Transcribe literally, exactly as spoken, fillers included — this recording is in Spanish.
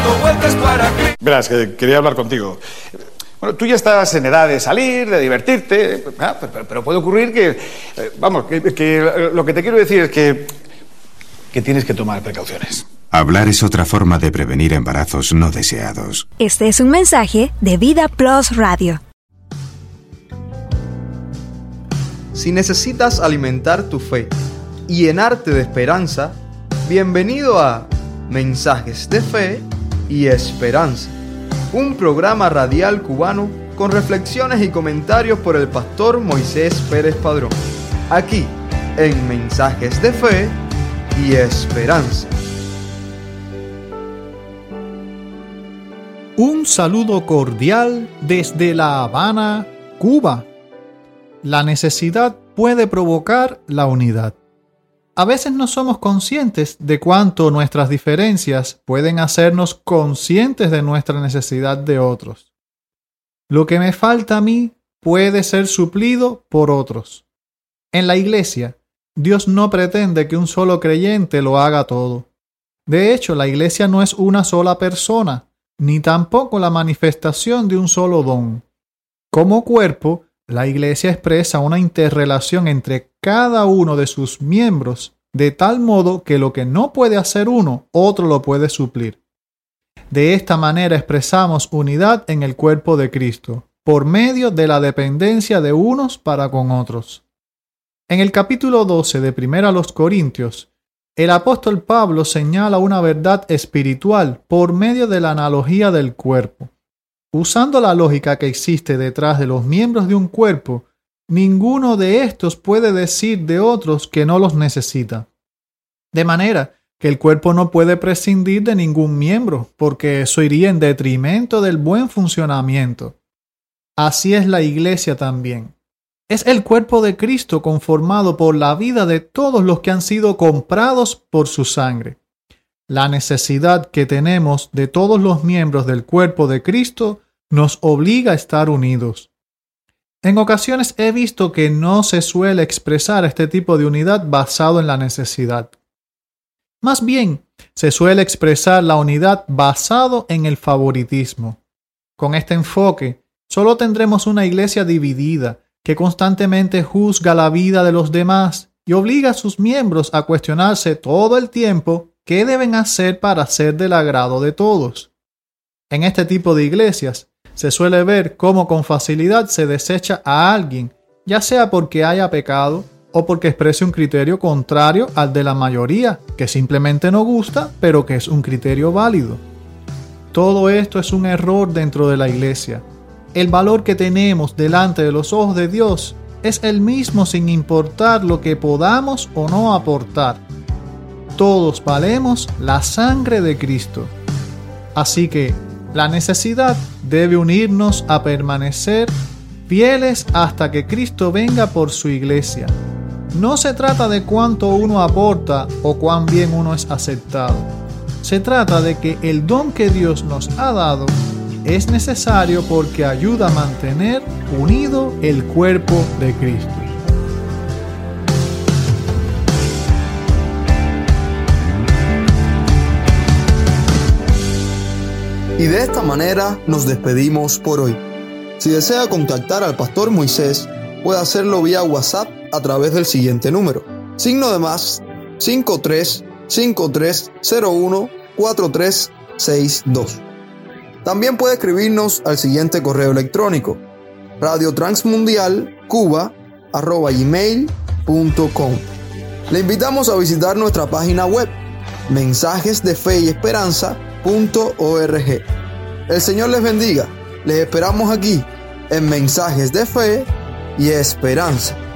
dando vueltas para Cristo. Verás, que quería hablar contigo. Bueno, tú ya estás en edad de salir, de divertirte, ¿ah? pero, pero puede ocurrir que, eh, vamos, que, que lo que te quiero decir es que, que tienes que tomar precauciones. Hablar es otra forma de prevenir embarazos no deseados. Este es un mensaje de Vida Plus Radio. Si necesitas alimentar tu fe y llenarte de esperanza, bienvenido a Mensajes de Fe y Esperanza, un programa radial cubano con reflexiones y comentarios por el pastor Moisés Pérez Padrón, aquí en Mensajes de Fe y Esperanza. Un saludo cordial desde La Habana, Cuba. La necesidad puede provocar la unidad. A veces no somos conscientes de cuánto nuestras diferencias pueden hacernos conscientes de nuestra necesidad de otros. Lo que me falta a mí puede ser suplido por otros. En la iglesia, Dios no pretende que un solo creyente lo haga todo. De hecho, la iglesia no es una sola persona, ni tampoco la manifestación de un solo don. Como cuerpo, la iglesia expresa una interrelación entre cada uno de sus miembros, de tal modo que lo que no puede hacer uno, otro lo puede suplir. De esta manera expresamos unidad en el cuerpo de Cristo, por medio de la dependencia de unos para con otros. En el capítulo doce de Primera a los Corintios, el apóstol Pablo señala una verdad espiritual por medio de la analogía del cuerpo. Usando la lógica que existe detrás de los miembros de un cuerpo, ninguno de estos puede decir de otros que no los necesita. De manera que el cuerpo no puede prescindir de ningún miembro, porque eso iría en detrimento del buen funcionamiento. Así es la iglesia también. Es el cuerpo de Cristo conformado por la vida de todos los que han sido comprados por su sangre. La necesidad que tenemos de todos los miembros del cuerpo de Cristo nos obliga a estar unidos. En ocasiones he visto que no se suele expresar este tipo de unidad basado en la necesidad. Más bien, se suele expresar la unidad basado en el favoritismo. Con este enfoque, solo tendremos una iglesia dividida que constantemente juzga la vida de los demás y obliga a sus miembros a cuestionarse todo el tiempo qué deben hacer para ser del agrado de todos. En este tipo de iglesias, se suele ver cómo con facilidad se desecha a alguien, ya sea porque haya pecado o porque exprese un criterio contrario al de la mayoría, que simplemente no gusta, pero que es un criterio válido. Todo esto es un error dentro de la iglesia. El valor que tenemos delante de los ojos de Dios es el mismo sin importar lo que podamos o no aportar. Todos valemos la sangre de Cristo. Así que la necesidad debe unirnos a permanecer fieles hasta que Cristo venga por su iglesia. No se trata de cuánto uno aporta o cuán bien uno es aceptado. Se trata de que el don que Dios nos ha dado es necesario porque ayuda a mantener unido el cuerpo de Cristo. Y de esta manera nos despedimos por hoy. Si desea contactar al pastor Moisés, puede hacerlo vía WhatsApp a través del siguiente número: signo de más cinco tres cinco tres cero uno cuatro tres seis dos. También puede escribirnos al siguiente correo electrónico: radiotransmundialcuba arroba gmail punto com. Le invitamos a visitar nuestra página web mensajes de fe y esperanza punto org. El Señor les bendiga. Les esperamos aquí en Mensajes de Fe y Esperanza.